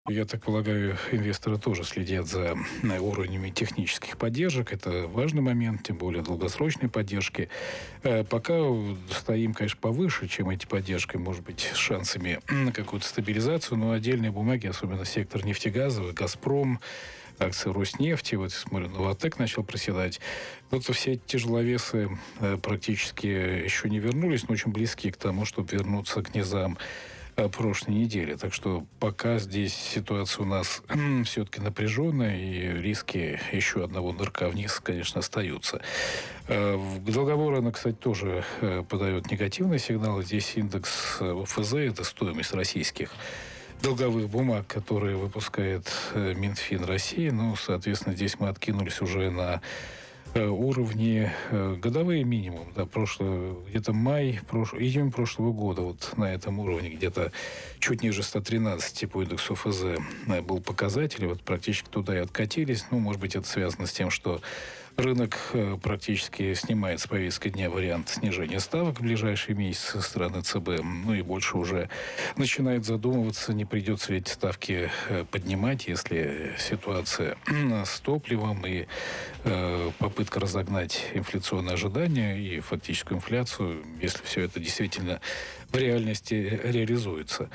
Я так полагаю, инвесторы тоже следят за уровнями технических поддержек. Это важный момент, тем более долгосрочной поддержки. Пока стоим, конечно, повыше, чем эти поддержки, может быть, с шансами на какую-то стабилизацию, но отдельные бумаги, особенно сектор нефтегазовый, «Газпром», акции Роснефти, вот смотрю, Новатэк начал проседать. Вот все эти тяжеловесы практически еще не вернулись, но очень близки к тому, чтобы вернуться к низам прошлой недели. Так что пока здесь ситуация у нас все-таки напряженная, и риски еще одного нырка вниз, конечно, остаются. Долговой рынок, кстати, тоже подает негативные сигналы. Здесь индекс ОФЗ, это стоимость российских долговых бумаг, которые выпускает Минфин России. Ну, соответственно, здесь мы откинулись уже на уровни годовые минимум. Да, где-то июнь прошлого года вот на этом уровне, где-то чуть ниже 113 по индексу ОФЗ был показатель. Вот практически туда и откатились. Ну, может быть, это связано с тем, что рынок практически снимает с повестки дня вариант снижения ставок в ближайшие месяцы со стороны ЦБ. Ну и больше уже начинает задумываться, не придется ли эти ставки поднимать, если ситуация с топливом и попытка разогнать инфляционные ожидания и фактическую инфляцию, если все это действительно в реальности реализуется.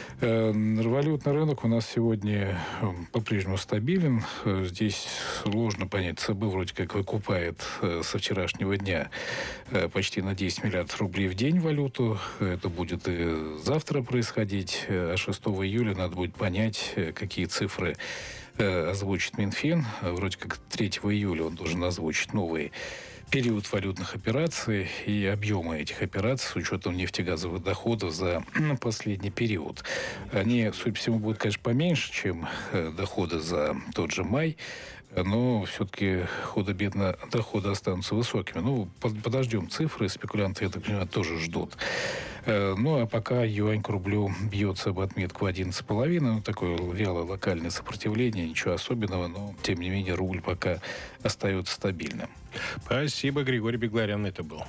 Валютный рынок у нас сегодня по-прежнему стабилен. Здесь сложно понять. ЦБ вроде как выкупает со вчерашнего дня почти на 10 миллиардов рублей в день валюту. Это будет и завтра происходить. А 6 июля надо будет понять, какие цифры озвучит Минфин. Вроде как 3 июля он должен озвучить новый период валютных операций и объемы этих операций с учетом нефтегазовых доходов за последний период. Они, судя по всему, будут, конечно, поменьше, чем доходы за тот же май, но все-таки худо-бедно доходы останутся высокими. Ну, подождем цифры, спекулянты, я так понимаю, тоже ждут. Ну, а пока юань к рублю бьется об отметку 11,5, ну, такое вялое локальное сопротивление, ничего особенного, но, тем не менее, рубль пока остается стабильным. Спасибо, Григорий Бегларян, это был.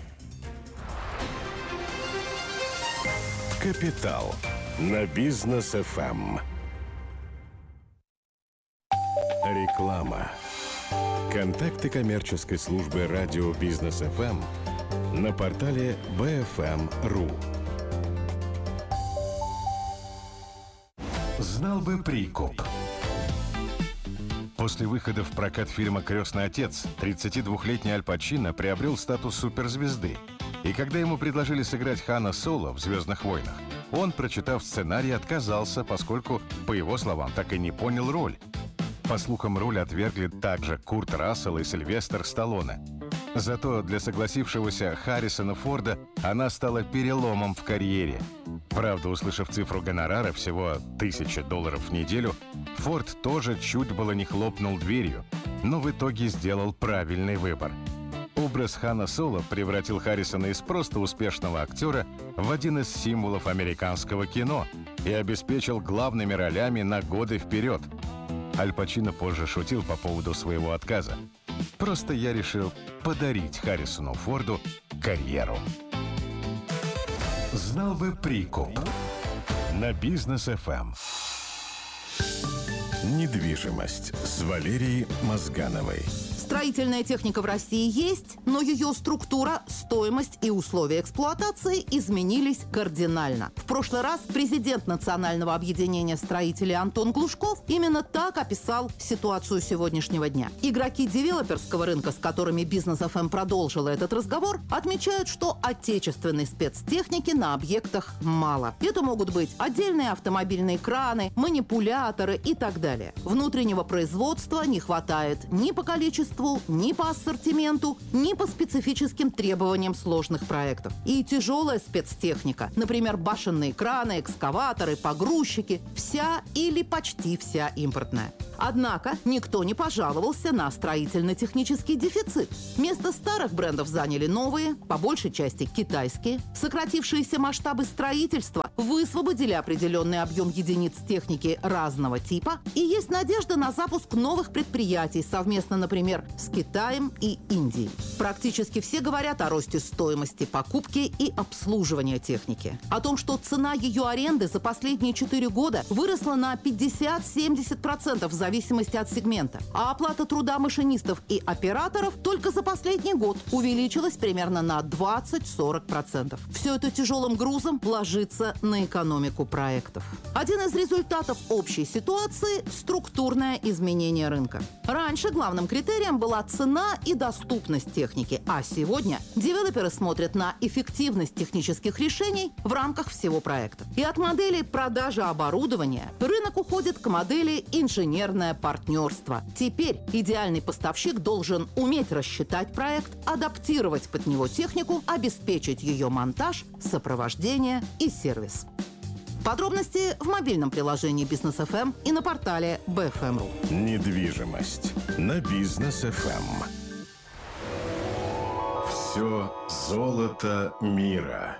Капитал на Бизнес ФМ. Реклама. Контакты коммерческой службы радио Бизнес ФМ на портале bfm.ru. Знал бы прикуп. После выхода в прокат фильма «Крестный отец» 32-летний Аль Пачино приобрел статус суперзвезды. И когда ему предложили сыграть Хана Соло в «Звездных войнах», он, прочитав сценарий, отказался, поскольку, по его словам, так и не понял роль. По слухам, роль отвергли также Курт Рассел и Сильвестр Сталлоне. Зато для согласившегося Харрисона Форда она стала переломом в карьере. Правда, услышав цифру гонорара всего $1000 в неделю, Форд тоже чуть было не хлопнул дверью, но в итоге сделал правильный выбор. Образ Хана Соло превратил Харрисона из просто успешного актера в один из символов американского кино и обеспечил главными ролями на годы вперед. Аль Пачино позже шутил по поводу своего отказа. «Просто я решил подарить Харрисону Форду карьеру». Знал бы прикуп. На Бизнес ФМ. Недвижимость с Валерией Мозгановой. Строительная техника в России есть, но ее структура, стоимость и условия эксплуатации изменились кардинально. В прошлый раз президент Национального объединения строителей Антон Глушков именно так описал ситуацию сегодняшнего дня. Игроки девелоперского рынка, с которыми Бизнес ФМ продолжила этот разговор, отмечают, что отечественной спецтехники на объектах мало. Это могут быть отдельные автомобильные краны, манипуляторы и так далее. Внутреннего производства не хватает ни по количеству, ни по ассортименту, ни по специфическим требованиям сложных проектов. И тяжелая спецтехника, например, башенные краны, экскаваторы, погрузчики, вся или почти вся импортная. Однако никто не пожаловался на строительно-технический дефицит. Место старых брендов заняли новые, по большей части китайские. Сократившиеся масштабы строительства высвободили определенный объем единиц техники разного типа, и есть надежда на запуск новых предприятий совместно, например, с Китаем и Индией. Практически все говорят о росте стоимости покупки и обслуживания техники. О том, что цена ее аренды за последние 4 года выросла на 50-70% в зависимости от сегмента. А оплата труда машинистов и операторов только за последний год увеличилась примерно на 20-40%. Все это тяжелым грузом ложится на экономику проектов. Один из результатов общей ситуации – структурное изменение рынка. Раньше главным критерием была цена и доступность техники, а сегодня девелоперы смотрят на эффективность технических решений в рамках всего проекта. И от модели продажи оборудования рынок уходит к модели инженерное партнерство. Теперь идеальный поставщик должен уметь рассчитать проект, адаптировать под него технику, обеспечить ее монтаж, сопровождение и сервис. Подробности в мобильном приложении Бизнес ФМ и на портале BFM.ru. Недвижимость на Бизнес ФМ. Все золото мира.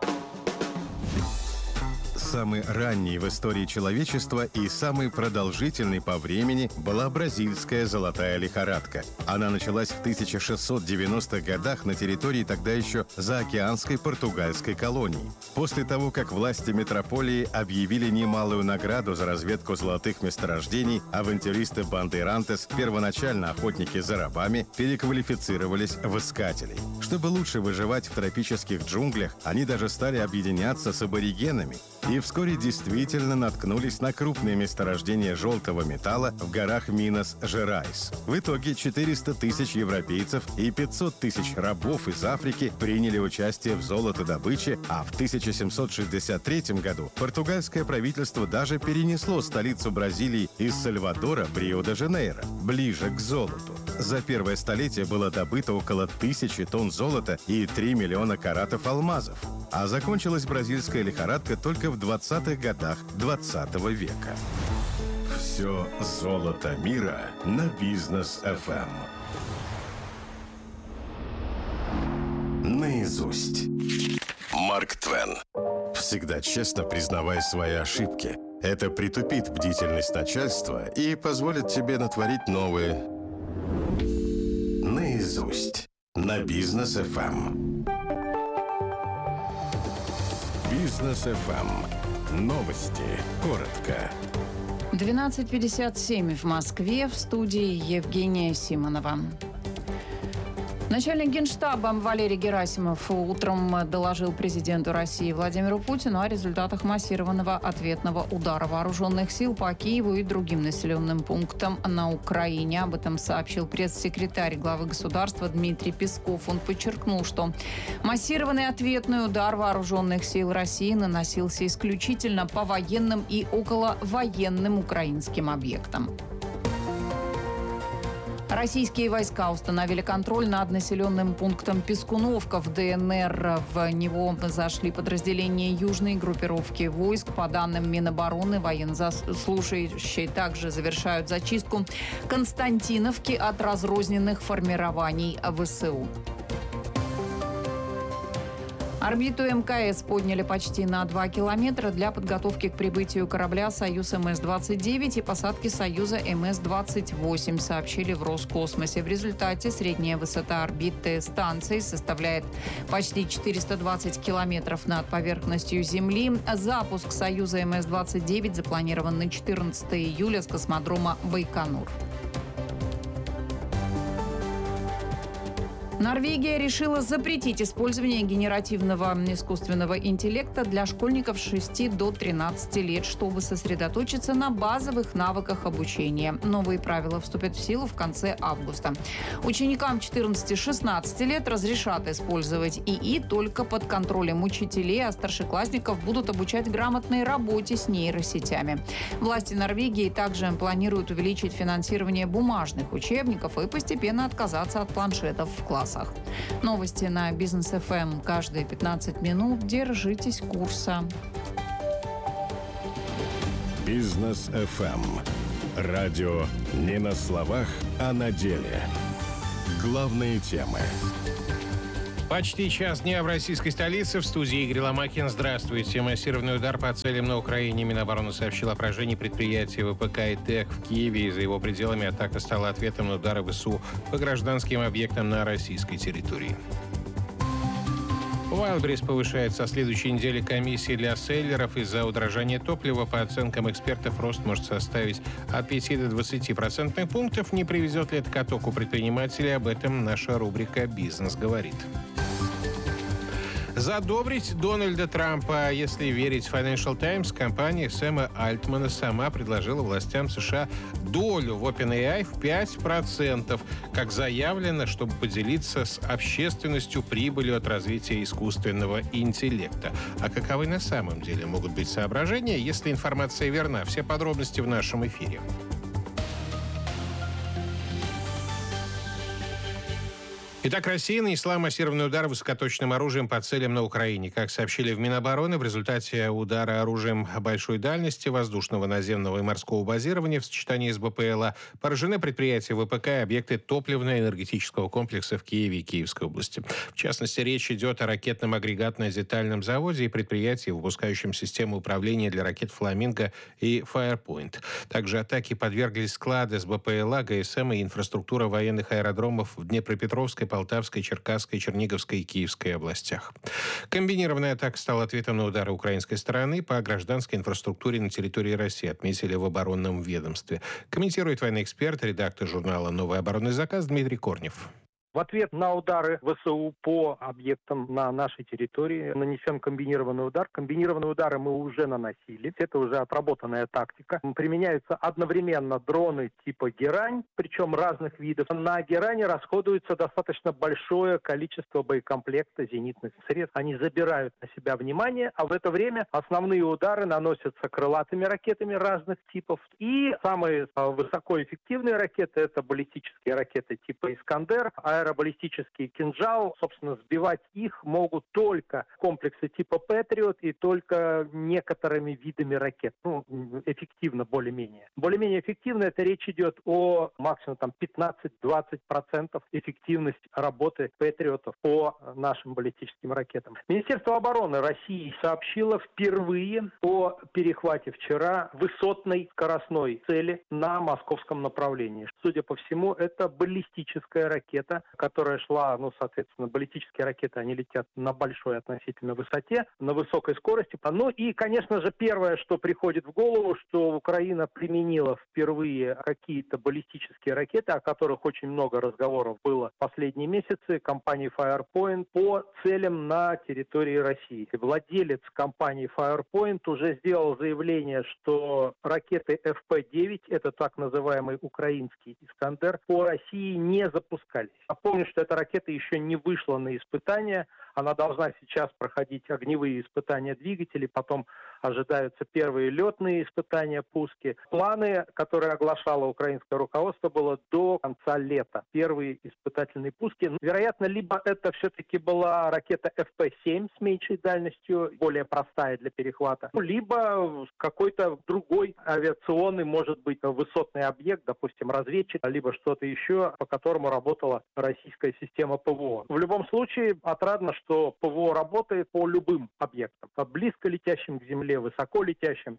Самый ранний в истории человечества и самый продолжительный по времени была бразильская золотая лихорадка. Она началась в 1690-х годах на территории тогда еще заокеанской португальской колонии. После того, как власти метрополии объявили немалую награду за разведку золотых месторождений, авантюристы Бандейрантес, первоначально охотники за рабами, переквалифицировались в искателей. Чтобы лучше выживать в тропических джунглях, они даже стали объединяться с аборигенами. И вскоре действительно наткнулись на крупные месторождения желтого металла в горах Минас-Жерайс. В итоге 400 тысяч европейцев и 500 тысяч рабов из Африки приняли участие в золотодобыче, а в 1763 году португальское правительство даже перенесло столицу Бразилии из Сальвадора в Рио-де-Жанейро, ближе к золоту. За первое столетие было добыто около 1000 тонн золота и 3 миллиона каратов алмазов. А закончилась бразильская лихорадка только в 20-х годах 20 века. Все золото мира на Бизнес ФМ. Наизусть. Марк Твен. Всегда честно признавай свои ошибки. Это притупит бдительность начальства и позволит тебе натворить новые. Наизусть. На Бизнес ФМ. Бизнес ФМ. Новости. Коротко. 12:57 в Москве. В студии Евгения Симонова. Начальник Генштаба Валерий Герасимов утром доложил президенту России Владимиру Путину о результатах массированного ответного удара вооруженных сил по Киеву и другим населенным пунктам на Украине. Об этом сообщил пресс-секретарь главы государства Дмитрий Песков. Он подчеркнул, что массированный ответный удар вооруженных сил России наносился исключительно по военным и околовоенным украинским объектам. Российские войска установили контроль над населенным пунктом Пескуновка в ДНР. В него зашли подразделения южной группировки войск. По данным Минобороны, военнослужащие также завершают зачистку Константиновки от разрозненных формирований ВСУ. Орбиту МКС подняли почти на 2 километра для подготовки к прибытию корабля «Союз МС-29» и посадки «Союза МС-28», сообщили в Роскосмосе. В результате средняя высота орбиты станции составляет почти 420 километров над поверхностью Земли. Запуск «Союза МС-29» запланирован на 14 июля с космодрома Байконур. Норвегия решила запретить использование генеративного искусственного интеллекта для школьников с 6 до 13 лет, чтобы сосредоточиться на базовых навыках обучения. Новые правила вступят в силу в конце августа. Ученикам 14-16 лет разрешат использовать ИИ только под контролем учителей, а старшеклассников будут обучать грамотной работе с нейросетями. Власти Норвегии также планируют увеличить финансирование бумажных учебников и постепенно отказаться от планшетов в классах. Новости на Бизнес ФМ каждые 15 минут. Держитесь курса. Бизнес ФМ. Радио не на словах, а на деле. Главные темы. Почти час дня в российской столице. В студии Игорь Ломакин. Здравствуйте. Массированный удар по целям на Украине. Минобороны сообщил о поражении предприятия ВПК и ТЭК в Киеве. И за его пределами атака стала ответом на удары ВСУ по гражданским объектам на российской территории. Wildberries повышает со следующей недели комиссии для селлеров из-за удорожания топлива. По оценкам экспертов, рост может составить от 5 до 20% пунктов. Не приведет ли это к оттоку предпринимателей? Об этом наша рубрика «Бизнес говорит». Задобрить Дональда Трампа. Если верить Financial Times, компания Сэма Альтмана сама предложила властям США долю в OpenAI в 5%, как заявлено, чтобы поделиться с общественностью прибылью от развития искусственного интеллекта. А каковы на самом деле могут быть соображения, если информация верна? Все подробности в нашем эфире. Итак, Россия нанесла массированный удар высокоточным оружием по целям на Украине. Как сообщили в Минобороны, в результате удара оружием большой дальности, воздушного, наземного и морского базирования в сочетании с БПЛА поражены предприятия ВПК и объекты топливно-энергетического комплекса в Киеве и Киевской области. В частности, речь идет о ракетном агрегатно-детальном заводе и предприятии, выпускающем систему управления для ракет «Фламинго» и «Firepoint». Также атаке подверглись склады с БПЛА, ГСМ и инфраструктура военных аэродромов в Днепропетровской, Полтавской, Черкасской, Черниговской и Киевской областях. Комбинированная атака стала ответом на удары украинской стороны по гражданской инфраструктуре на территории России, отметили в оборонном ведомстве. Комментирует военный эксперт, редактор журнала «Новый оборонный заказ» Дмитрий Корнев. В ответ на удары ВСУ по объектам на нашей территории нанесен комбинированный удар. Комбинированные удары мы уже наносили. Это уже отработанная тактика. Применяются одновременно дроны типа «Герань», причем разных видов. На «Геране» расходуется достаточно большое количество боекомплекта зенитных средств. Они забирают на себя внимание, а в это время основные удары наносятся крылатыми ракетами разных типов. И самые высокоэффективные ракеты — это баллистические ракеты типа «Искандер», аэробаллистический «Кинжал». Собственно, сбивать их могут только комплексы типа «Патриот» и только некоторыми видами ракет. Эффективно более-менее. Более-менее эффективно это речь идет о максимум 15-20% эффективность работы «Патриотов» по нашим баллистическим ракетам. Министерство обороны России сообщило впервые о перехвате вчера высотной скоростной цели на московском направлении. Судя по всему, это баллистическая ракета, которая шла, соответственно, баллистические ракеты, они летят на большой относительно высоте, на высокой скорости. И, конечно же, первое, что приходит в голову, что Украина применила впервые какие-то баллистические ракеты, о которых очень много разговоров было в последние месяцы, компании Firepoint, по целям на территории России. Владелец компании Firepoint уже сделал заявление, что ракеты ФП-9, это так называемый украинский «Искандер», по России не запускались. Напомню, что эта ракета еще не вышла на испытания. Она должна сейчас проходить огневые испытания двигателей, потом ожидаются первые летные испытания, пуски. Планы, которые оглашало украинское руководство, было до конца лета. Первые испытательные пуски. Вероятно, либо это все-таки была ракета ФП-7 с меньшей дальностью, более простая для перехвата, либо какой-то другой авиационный, может быть, высотный объект, допустим, разведчик, либо что-то еще, по которому работала российская система ПВО. В любом случае, отрадно, что ПВО работает по любым объектам, близко летящим к земле, высоко летящим.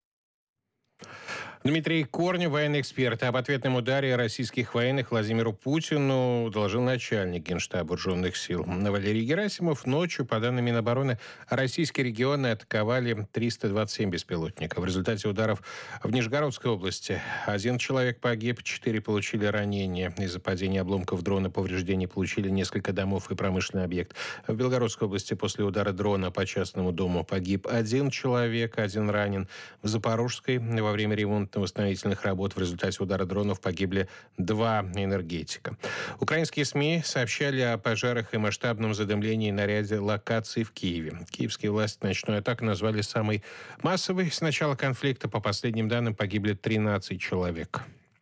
Дмитрий Корнев, военный эксперт. Об ответном ударе российских военных Владимиру Путину доложил начальник Генштаба вооруженных сил Валерий Герасимов. Ночью, по данным Минобороны, российские регионы атаковали 327 беспилотников. В результате ударов в Нижегородской области 1 человек погиб, 4 получили ранения. Из-за падения обломков дрона повреждений получили несколько домов и промышленный объект. В Белгородской области после удара дрона по частному дому погиб 1 человек, 1 ранен. В Запорожской во время ремонтно-восстановительных работ в результате удара дронов погибли 2 энергетика. Украинские СМИ сообщали о пожарах и масштабном задымлении на ряде локаций в Киеве. Киевские власти ночную атаку назвали самой массовой. С начала конфликта, по последним данным, погибли 13 человек.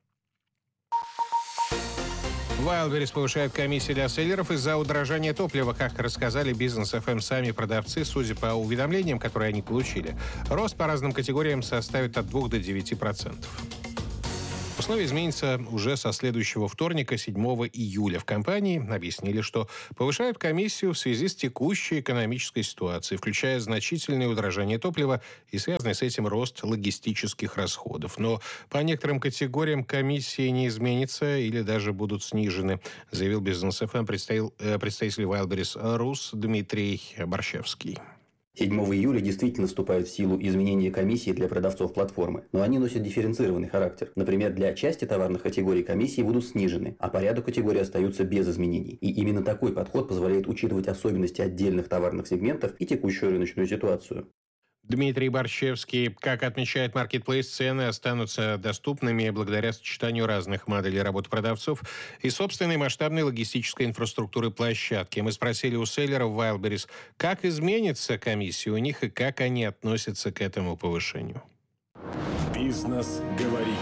Wildberries повышает комиссии для селлеров из-за удорожания топлива. Как рассказали Бизнес ФМ сами продавцы, судя по уведомлениям, которые они получили, рост по разным категориям составит от 2 до 9%. Условия изменятся уже со следующего вторника, 7 июля. В компании объяснили, что повышают комиссию в связи с текущей экономической ситуацией, включая значительное удорожание топлива и связанный с этим рост логистических расходов. Но по некоторым категориям комиссии не изменится или даже будут снижены, заявил Бизнес ФМ представитель Wildberries Rus Дмитрий Борщевский. 7 июля действительно вступают в силу изменения комиссии для продавцов платформы, но они носят дифференцированный характер. Например, для части товарных категорий комиссии будут снижены, а по ряду категорий остаются без изменений. И именно такой подход позволяет учитывать особенности отдельных товарных сегментов и текущую рыночную ситуацию. Дмитрий Борщевский. Как отмечает Marketplace, цены останутся доступными благодаря сочетанию разных моделей работы продавцов и собственной масштабной логистической инфраструктуры площадки. Мы спросили у селлеров Wildberries, как изменится комиссия у них и как они относятся к этому повышению. Бизнес говорит.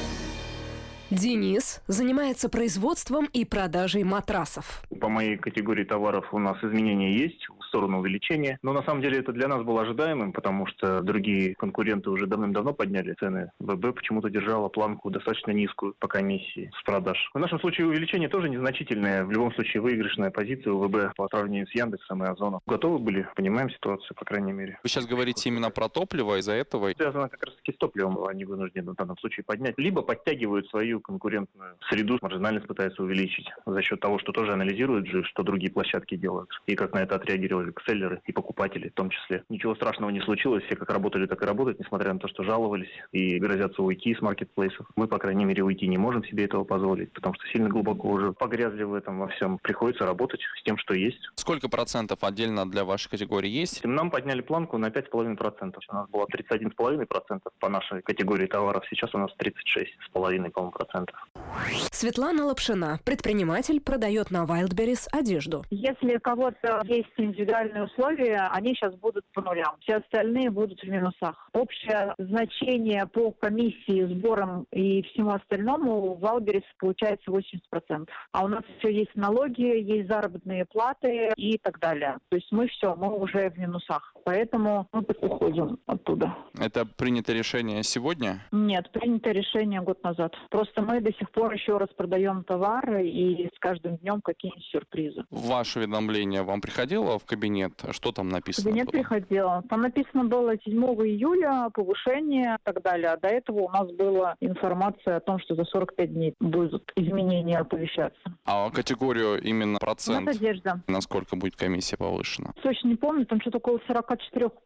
Денис занимается производством и продажей матрасов. По моей категории товаров у нас изменения есть в сторону увеличения. Но на самом деле это для нас было ожидаемым, потому что другие конкуренты уже давным-давно подняли цены. ВБ почему-то держала планку достаточно низкую по комиссии с продаж. В нашем случае увеличение тоже незначительное. В любом случае выигрышная позиция у ВБ по сравнению с Яндексом и Озоном. Готовы были, понимаем ситуацию, по крайней мере. Вы сейчас говорите именно про топливо, из-за этого? Связано как раз-таки с топливом. Они вынуждены в данном случае поднять. Либо подтягивают свою конкурентную среду, маржинальность пытаются увеличить за счет того, что тоже анализируют же, что другие площадки делают. И как на это отреагировали селлеры и покупатели в том числе. Ничего страшного не случилось. Все как работали, так и работают, несмотря на то, что жаловались и грозятся уйти с маркетплейсов. Мы, по крайней мере, уйти не можем себе этого позволить, потому что сильно глубоко уже погрязли в этом во всем. Приходится работать с тем, что есть. Сколько процентов отдельно для вашей категории есть? Нам подняли планку на 5,5%. У нас было 31,5% по нашей категории товаров. Сейчас у нас 36,5%, по-моему, процентов. Светлана Лапшина, предприниматель, продает на Wildberries одежду. Если у кого-то есть индивидуальные условия, они сейчас будут по нулям. Все остальные будут в минусах. Общее значение по комиссии, сборам и всему остальному в Wildberries получается 80%. А у нас еще есть налоги, есть заработные платы и так далее. То есть мы уже в минусах. Поэтому мы уходим оттуда. Это принято решение сегодня? Нет, принято решение год назад. Просто мы до сих пор еще раз продаем товары и с каждым днем какие-нибудь сюрпризы. Ваше уведомление вам приходило в кабинет? Что там написано? В кабинет приходило. Там написано было 7 июля повышение и так далее. А до этого у нас была информация о том, что за 45 дней будут изменения оповещаться. А категорию именно процент? Одежда. Насколько будет комиссия повышена? Точно не помню, там что-то около 44%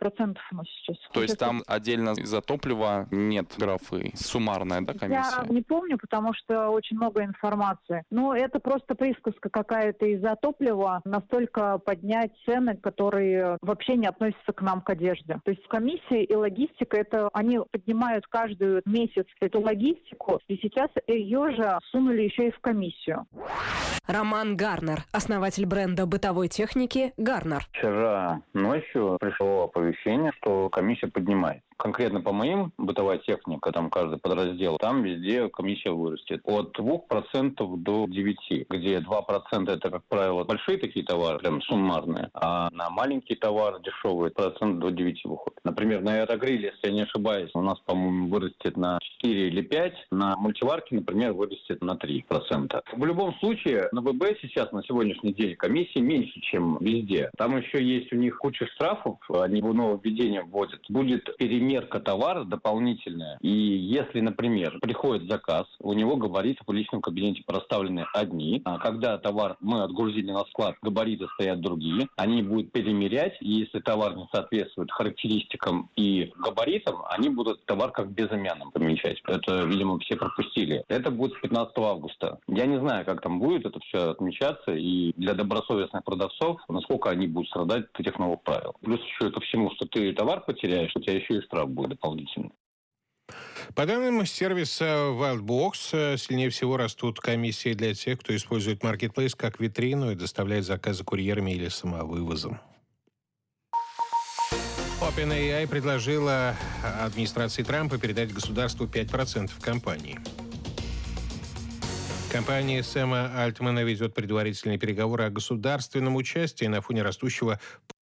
у нас сейчас. То есть там отдельно из-за топлива нет графы? Суммарная, да, комиссия? Я не помню, потому что очень много информации. Но это просто присказка какая-то из-за топлива. Настолько поднять цены, которые вообще не относятся к нам, к одежде. То есть комиссия и логистика, это они поднимают каждый месяц эту логистику, и сейчас ее же сунули еще и в комиссию. Роман Гарнер, основатель бренда бытовой техники «Гарнер». Вчера ночью пришло оповещение, что комиссия поднимается. Конкретно по моим, бытовая техника, там каждый подраздел, там везде комиссия вырастет. От 2% до 9%, где 2% это, как правило, большие такие товары, прям суммарные, а на маленькие товары, дешевые, процент до 9% выходит. Например, на аэрогриле, если я не ошибаюсь, у нас, по-моему, вырастет на 4 или 5%, на мультиварке, например, вырастет на 3%. В любом случае, на ВБ сейчас, на сегодняшний день, комиссии меньше, чем везде. Там еще есть у них куча штрафов, они нововведения вводят. Будет перемерка товара дополнительная. И если, например, приходит заказ, у него габариты в личном кабинете проставлены одни, а когда товар мы отгрузили на склад, габариты стоят другие, они будут перемерять, и если товар не соответствует характеристикам и габаритам, они будут товар как безымянным помечать. Это, видимо, все пропустили. Это будет с 15 августа. Я не знаю, как там будет это все отмечаться, и для добросовестных продавцов, насколько они будут страдать от этих новых правил. Плюс еще ко всему, что ты товар потеряешь, у тебя еще и штраф будет дополнительный. По данным сервиса Wildbox, сильнее всего растут комиссии для тех, кто использует Marketplace как витрину и доставляет заказы курьерами или самовывозом. OpenAI предложила администрации Трампа передать государству 5% компании. Компания Сэма Альтмана ведет предварительные переговоры о государственном участии на фоне растущего